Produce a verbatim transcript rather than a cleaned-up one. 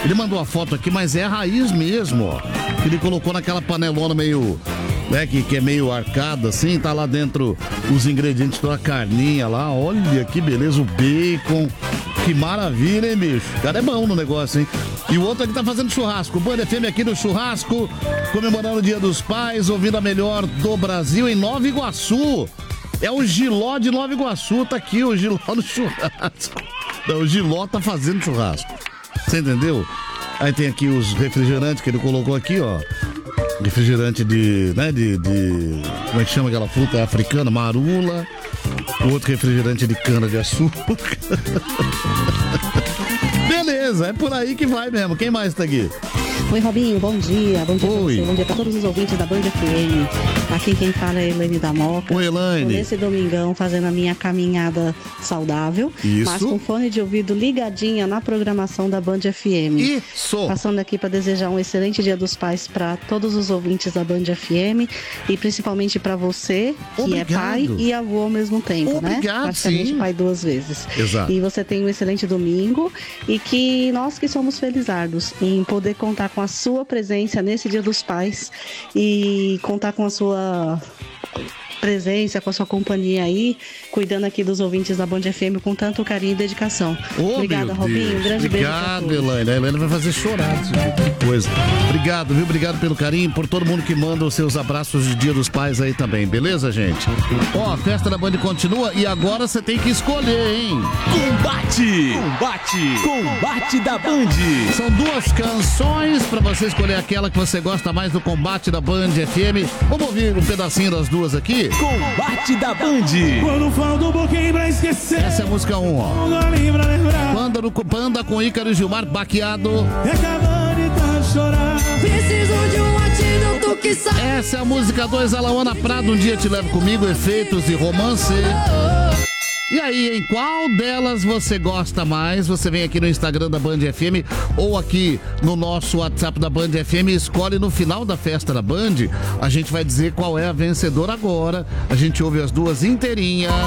Ele mandou a foto aqui, mas é a raiz mesmo, ó. Ele colocou naquela panelona meio, né, que, que é meio arcada assim, tá lá dentro os ingredientes da carninha lá. Olha que beleza, o bacon. Que maravilha, hein, bicho? O cara é bom no negócio, hein? E o outro aqui tá fazendo churrasco. Band F M aqui no churrasco, comemorando o Dia dos Pais, ouvindo a melhor do Brasil em Nova Iguaçu. É o Giló de Nova Iguaçu, tá aqui o Giló no churrasco. Não, o Giló tá fazendo churrasco. Você entendeu? Aí tem aqui os refrigerantes que ele colocou aqui, ó. Refrigerante de, né, de, de... Como é que chama aquela fruta africana? Marula. O outro refrigerante de cana-de-açúcar. Beleza, é por aí que vai mesmo. Quem mais tá aqui? Oi, Robinho, bom dia. Bom dia, Oi. pra você. Bom dia pra todos os ouvintes da Band F M. Aqui quem fala é a Elaine da Moca. Oi, Elaine. Tô nesse domingão fazendo a minha caminhada saudável. Isso. Mas com fone de ouvido ligadinha na programação da Band F M. Isso. Passando aqui para desejar um excelente Dia dos Pais para todos os ouvintes da Band F M e principalmente para você, que Obrigado. é pai e avô ao mesmo tempo, Obrigado, né? Praticamente sim. pai duas vezes. Exato. E você tem um excelente domingo e que nós que somos felizardos em poder contar com a sua presença nesse Dia dos Pais e contar com a sua presença, com a sua companhia aí, cuidando aqui dos ouvintes da Band F M com tanto carinho e dedicação. Oh, Obrigada, Robinho. Um grande Obrigado, beijo pra todos. Elaine. A Elaine vai fazer chorar. Que coisa. Obrigado, viu? Obrigado pelo carinho, por todo mundo que manda os seus abraços de Dia dos Pais aí também, beleza, gente? Ó, a festa da Band continua e agora você tem que escolher, hein? Combate! Combate! Combate da Band! São duas canções pra você escolher aquela que você gosta mais do Combate da Band F M. Vamos ouvir um pedacinho das duas aqui? Combate da Band! Quando falta um pouquinho pra esquecer. Essa é a música um, ó. Lembra, lembrar. Panda, no, Panda com Ícaro e Gilmar Baqueado. E acabando de tanto chorar. Preciso de um antídoto que sabe. Essa é a música dois, Alaona Prado, Um Dia Te Levo Comigo, Efeitos e Romance. E aí, em qual delas você gosta mais? Você vem aqui no Instagram da Band F M ou aqui no nosso WhatsApp da Band F M e escolhe no final da festa da Band. A gente vai dizer qual é a vencedora agora. A gente ouve as duas inteirinhas.